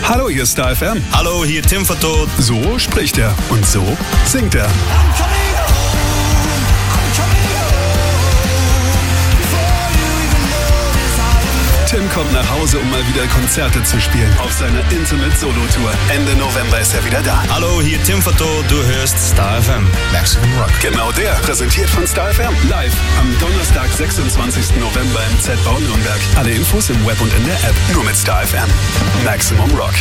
Hallo, hier ist Star FM. Hallo, hier Tim von Tod. So spricht er. Und so singt er. Tim kommt nach Hause, um mal wieder Konzerte zu spielen. Auf seiner Intimate Solo-Tour. Ende November ist er wieder da. Hallo, hier Tim von Tod. Du hörst Star FM. Maximum Rock. Genau der. Präsentiert von Star FM. Live am Donnerstag, 26. November im Z-Bau Nürnberg. Alle Infos im Web und in der App. Nur mit Star FM. Maximum Rock.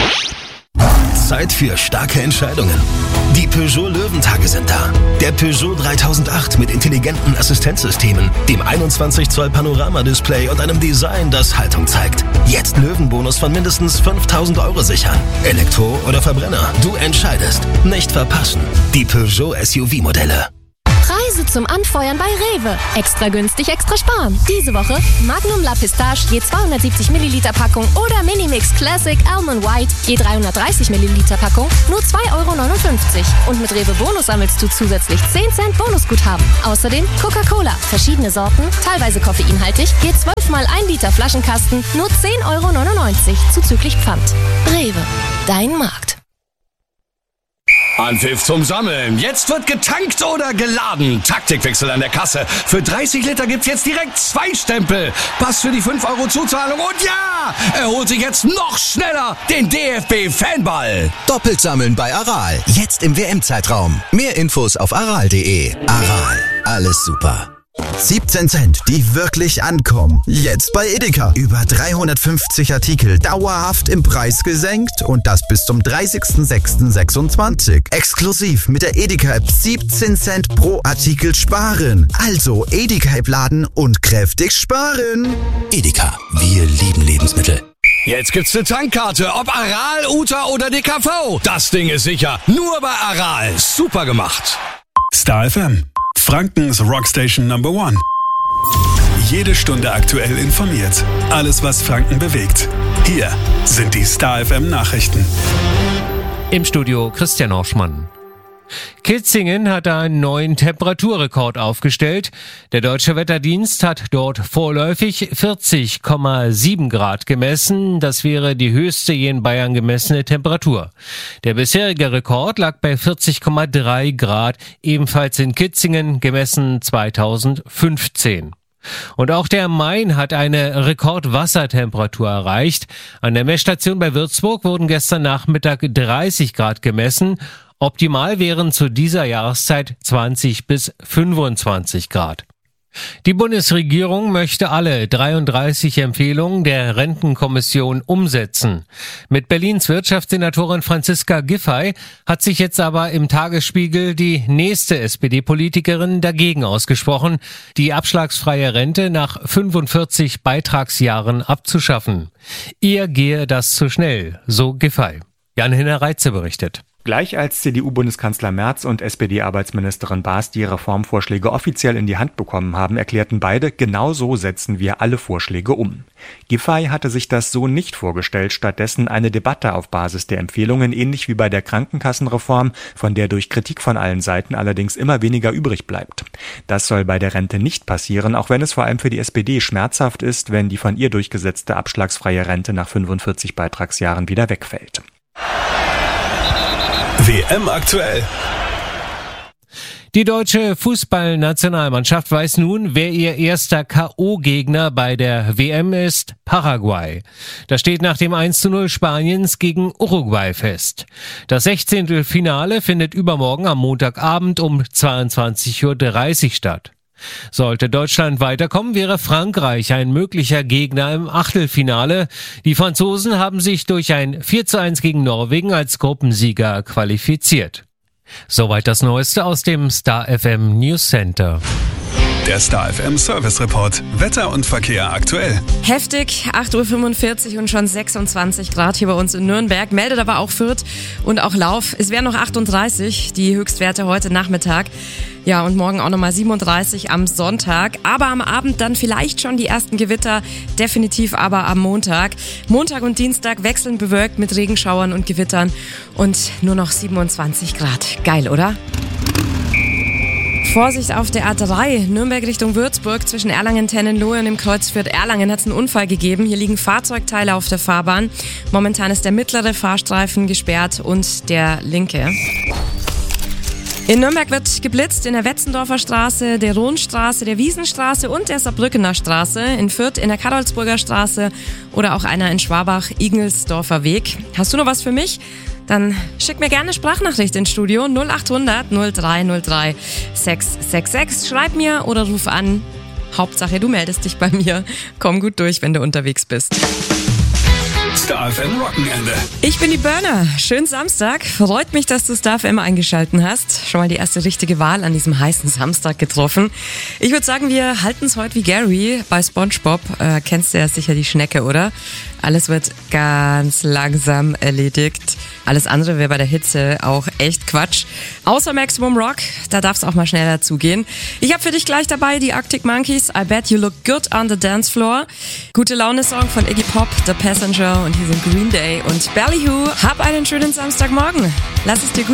Zeit für starke Entscheidungen. Die Peugeot Löwentage sind da. Der Peugeot 3008 mit intelligenten Assistenzsystemen, dem 21 Zoll Panoramadisplay und einem Design, das Haltung zeigt. Jetzt Löwenbonus von mindestens 5.000 € sichern. Elektro oder Verbrenner, du entscheidest. Nicht verpassen. Die Peugeot SUV-Modelle. Preise zum Anfeuern bei Rewe. Extra günstig, extra sparen. Diese Woche Magnum La Pistache je 270 Milliliter Packung oder Minimix Classic Almond White je 330 Milliliter Packung nur 2,59 €. Und mit Rewe Bonus sammelst du zusätzlich 10 Cent Bonusguthaben. Außerdem Coca-Cola, verschiedene Sorten, teilweise koffeinhaltig, je 12 mal 1 Liter Flaschenkasten nur 10,99 € zuzüglich Pfand. Rewe, dein Markt. Anpfiff zum Sammeln. Jetzt wird getankt oder geladen. Taktikwechsel an der Kasse. Für 30 Liter gibt's jetzt direkt 2 Stempel. Pass für die 5 € Zuzahlung. Und ja, er holt sich jetzt noch schneller den DFB-Fanball. Doppelt sammeln bei Aral. Jetzt im WM-Zeitraum. Mehr Infos auf aral.de. Aral. Alles super. 17 Cent, die wirklich ankommen. Jetzt bei Edeka. Über 350 Artikel dauerhaft im Preis gesenkt und das bis zum 30.06.26. Exklusiv mit der Edeka-App 17 Cent pro Artikel sparen. Also Edeka-App laden und kräftig sparen. Edeka, wir lieben Lebensmittel. Jetzt gibt's eine Tankkarte, ob Aral, Uta oder DKV. Das Ding ist sicher. Nur bei Aral. Super gemacht. Star FM. Frankens Rockstation Number 1. Jede Stunde aktuell informiert. Alles, was Franken bewegt. Hier sind die Star FM Nachrichten. Im Studio Christian Orschmann. Kitzingen hat einen neuen Temperaturrekord aufgestellt. Der Deutsche Wetterdienst hat dort vorläufig 40,7 Grad gemessen. Das wäre die höchste je in Bayern gemessene Temperatur. Der bisherige Rekord lag bei 40,3 Grad, ebenfalls in Kitzingen, gemessen 2015. Und auch der Main hat eine Rekordwassertemperatur erreicht. An der Messstation bei Würzburg wurden gestern Nachmittag 30 Grad gemessen. Optimal wären zu dieser Jahreszeit 20 bis 25 Grad. Die Bundesregierung möchte alle 33 Empfehlungen der Rentenkommission umsetzen. Mit Berlins Wirtschaftssenatorin Franziska Giffey hat sich jetzt aber im Tagesspiegel die nächste SPD-Politikerin dagegen ausgesprochen, die abschlagsfreie Rente nach 45 Beitragsjahren abzuschaffen. Ihr gehe das zu schnell, so Giffey. Jan-Hinner Reitze berichtet. Gleich als CDU-Bundeskanzler Merz und SPD-Arbeitsministerin Baas die Reformvorschläge offiziell in die Hand bekommen haben, erklärten beide, genau so setzen wir alle Vorschläge um. Giffey hatte sich das so nicht vorgestellt, stattdessen eine Debatte auf Basis der Empfehlungen, ähnlich wie bei der Krankenkassenreform, von der durch Kritik von allen Seiten allerdings immer weniger übrig bleibt. Das soll bei der Rente nicht passieren, auch wenn es vor allem für die SPD schmerzhaft ist, wenn die von ihr durchgesetzte abschlagsfreie Rente nach 45 Beitragsjahren wieder wegfällt. WM aktuell. Die deutsche Fußballnationalmannschaft weiß nun, wer ihr erster K.O.-Gegner bei der WM ist: Paraguay. Das steht nach dem 1:0 Spaniens gegen Uruguay fest. Das 16. Finale findet übermorgen am Montagabend um 22:30 Uhr statt. Sollte Deutschland weiterkommen, wäre Frankreich ein möglicher Gegner im Achtelfinale. Die Franzosen haben sich durch ein 4:1 gegen Norwegen als Gruppensieger qualifiziert. Soweit das Neueste aus dem Star FM News Center. Der Star FM Service Report. Wetter und Verkehr aktuell. Heftig, 8:45 Uhr und schon 26 Grad hier bei uns in Nürnberg. Meldet aber auch Fürth und auch Lauf. Es wären noch 38, die Höchstwerte heute Nachmittag. Ja, und morgen auch nochmal 37 am Sonntag. Aber am Abend dann vielleicht schon die ersten Gewitter. Definitiv aber am Montag. Montag und Dienstag wechselnd bewölkt mit Regenschauern und Gewittern. Und nur noch 27 Grad. Geil, oder? Vorsicht auf der A3, Nürnberg Richtung Würzburg, zwischen Erlangen-Tennenlohe und dem Kreuz Fürth-Erlangen hat es einen Unfall gegeben. Hier liegen Fahrzeugteile auf der Fahrbahn. Momentan ist der mittlere Fahrstreifen gesperrt und der linke. In Nürnberg wird geblitzt in der Wetzendorfer Straße, der Rohnstraße, der Wiesenstraße und der Saarbrückener Straße. In Fürth in der Karolsburger Straße oder auch einer in Schwabach, Igelsdorfer Weg. Hast du noch was für mich? Dann schick mir gerne eine Sprachnachricht ins Studio 0800 0303 666. Schreib mir oder ruf an. Hauptsache, du meldest dich bei mir. Komm gut durch, wenn du unterwegs bist. Star FM Wochenende. Ich bin die Burner. Schönen Samstag. Freut mich, dass du Star FM eingeschalten hast. Schon mal die erste richtige Wahl an diesem heißen Samstag getroffen. Ich würde sagen, wir halten es heute wie Gary bei SpongeBob. Kennst du ja sicher die Schnecke, oder? Alles wird ganz langsam erledigt. Alles andere wäre bei der Hitze auch echt Quatsch. Außer Maximum Rock, da darf es auch mal schneller zugehen. Ich habe für dich gleich dabei die Arctic Monkeys, I Bet You Look Good on the Dance Floor. Gute Laune-Song von Iggy Pop, The Passenger und hier sind Green Day und Ballyhoo. Hab einen schönen Samstagmorgen. Lass es dir gut